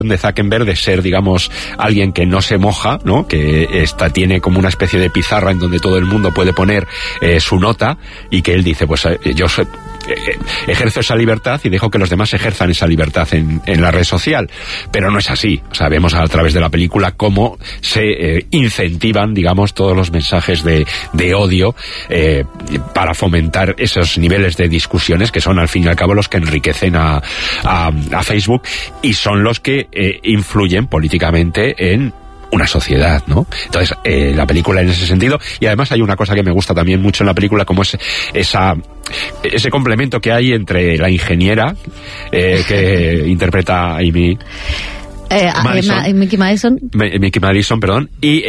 de Zuckerberg de ser, digamos, alguien que no se moja, ¿no? Que tiene como una especie de pizarra en donde todo el mundo puede poner su nota, y que él dice, pues yo ejerzo esa libertad y dejo que los demás ejerzan esa libertad en la red social. Pero no es así. O sea, vemos a través de la película cómo se incentivan, digamos, todos los mensajes de odio para fomentar esos niveles de discusiones que son, al fin y al cabo, los que enriquecen a Facebook, y son los que influyen políticamente en una sociedad, ¿no? Entonces, la película en ese sentido, y además hay una cosa que me gusta también mucho en la película, como es ese complemento que hay entre la ingeniera que interpreta a Amy Mickey Madison, perdón, y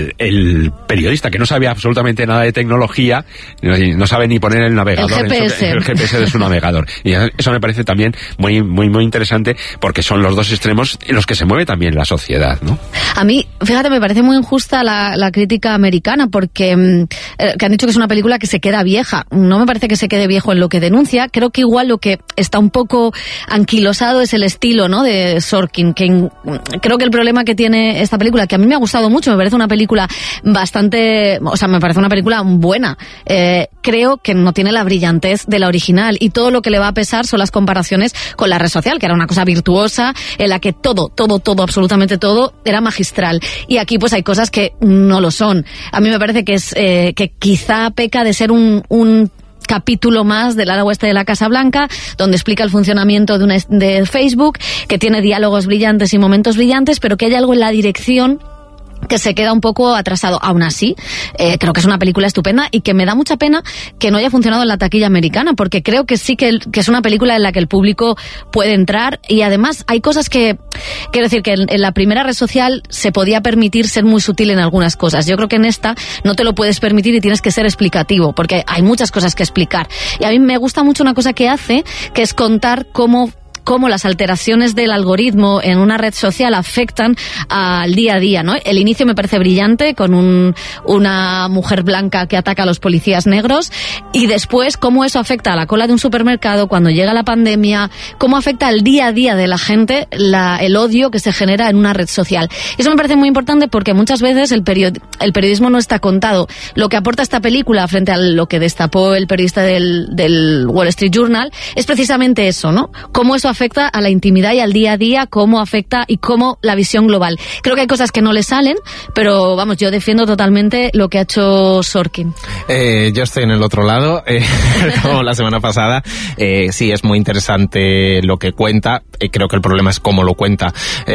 el periodista que no sabe absolutamente nada de tecnología, no sabe ni poner el navegador, el GPS de su navegador. Y eso me parece también muy, muy, muy interesante, porque son los dos extremos en los que se mueve también la sociedad, ¿no? A mí, fíjate, me parece muy injusta la crítica americana, porque que han dicho que es una película que se queda vieja. No me parece que se quede viejo en lo que denuncia. Creo que igual lo que está un poco anquilosado es el estilo, ¿no?, de Sorkin, que creo que el problema que tiene esta película, que a mí me ha gustado mucho, me parece una película bastante, o sea, me parece una película buena, creo que no tiene la brillantez de la original, y todo lo que le va a pesar son las comparaciones con la red social, que era una cosa virtuosa, en la que todo, absolutamente todo, era magistral. Y aquí pues hay cosas que no lo son. A mí me parece que es que quizá peca de ser un capítulo más del ala oeste de la Casa Blanca, donde explica el funcionamiento de Facebook, que tiene diálogos brillantes y momentos brillantes, pero que hay algo en la dirección que se queda un poco atrasado. Aún así, creo que es una película estupenda, y que me da mucha pena que no haya funcionado en la taquilla americana, porque creo que sí que es una película en la que el público puede entrar, y además hay cosas que, quiero decir, que en la primera red social se podía permitir ser muy sutil en algunas cosas. Yo creo que en esta no te lo puedes permitir y tienes que ser explicativo, porque hay muchas cosas que explicar. Y a mí me gusta mucho una cosa que hace, que es contar cómo las alteraciones del algoritmo en una red social afectan al día a día, ¿no? El inicio me parece brillante, con una mujer blanca que ataca a los policías negros, y después cómo eso afecta a la cola de un supermercado cuando llega la pandemia, cómo afecta al día a día de la gente el odio que se genera en una red social. Y eso me parece muy importante, porque muchas veces el periodismo no está contado. Lo que aporta esta película frente a lo que destapó el periodista del Wall Street Journal es precisamente eso, ¿no? Cómo eso afecta a la intimidad y al día a día, cómo afecta y cómo la visión global. Creo que hay cosas que no le salen, pero vamos, yo defiendo totalmente lo que ha hecho Sorkin. Yo estoy en el otro lado, como la semana pasada. Sí, es muy interesante lo que cuenta. Creo que el problema es cómo lo cuenta.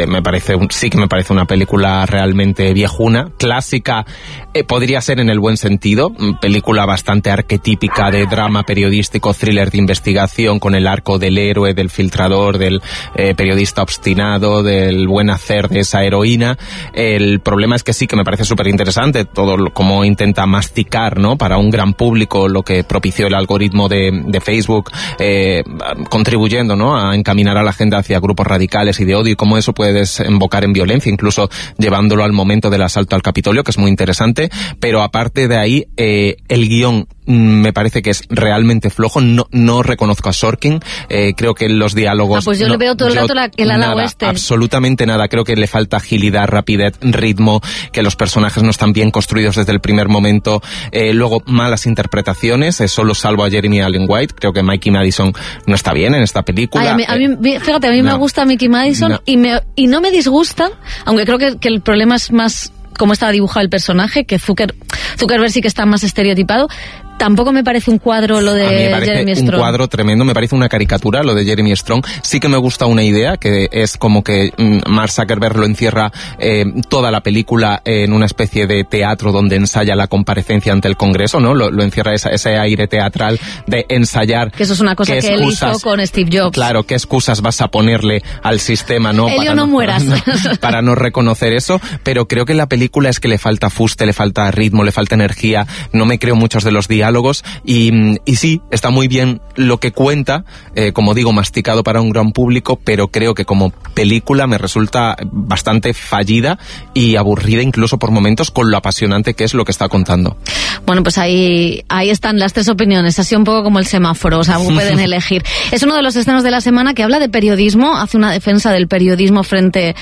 Sí que me parece una película realmente viejuna, clásica, podría ser en el buen sentido, película bastante arquetípica de drama periodístico, thriller de investigación, con el arco del héroe, del filtrador, del periodista obstinado, del buen hacer de esa heroína. El problema es que sí que me parece súper interesante todo cómo intenta masticar, ¿no?, para un gran público lo que propició el algoritmo de Facebook, contribuyendo, ¿no?, a encaminar a la gente hacia grupos radicales y de odio, y cómo eso puede desembocar en violencia, incluso llevándolo al momento del asalto al Capitolio, que es muy interesante. Pero aparte de ahí, el guión me parece que es realmente flojo. No reconozco a Sorkin. Creo que los diálogos... pues yo le veo todo el rato el ala oeste. Absolutamente nada. Creo que le falta agilidad, rapidez, ritmo, que los personajes no están bien construidos desde el primer momento. Luego, malas interpretaciones. Solo salvo a Jeremy Allen White. Creo que Mickey Madison no está bien en esta película. Fíjate, a mí me gusta Mickey Madison, y no me disgusta, aunque creo que el problema es más cómo está dibujado el personaje, que Zuckerberg sí que está más estereotipado. Tampoco me parece un cuadro lo de Jeremy Strong. Un cuadro tremendo, me parece una caricatura lo de Jeremy Strong. Sí que me gusta una idea, que es como que Mark Zuckerberg lo encierra toda la película en una especie de teatro donde ensaya la comparecencia ante el Congreso, ¿no? Lo encierra ese aire teatral de ensayar. Que eso es una cosa que él hizo con Steve Jobs. Claro, ¿qué excusas vas a ponerle al sistema, no? Elio, no mueras. Para no reconocer eso, pero creo que en la película es que le falta fuste, le falta ritmo, le falta energía. No me creo muchos de los diálogos diálogos y sí, está muy bien lo que cuenta, como digo, masticado para un gran público, pero creo que como película me resulta bastante fallida y aburrida incluso por momentos con lo apasionante que es lo que está contando. Bueno, pues ahí están las tres opiniones, así un poco como el semáforo, o sea, pueden elegir. Es uno de los estrenos de la semana que habla de periodismo, hace una defensa del periodismo frente